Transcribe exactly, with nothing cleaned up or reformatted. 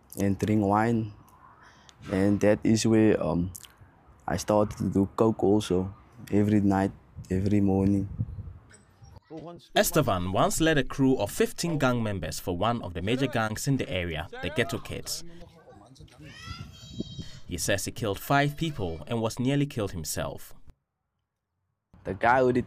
and drink wine. And that is where um, I started to do coke also, every night, every morning. Estevan once led a crew of fifteen gang members for one of the major gangs in the area, the Ghetto Kids. He says he killed five people and was nearly killed himself. The guy who did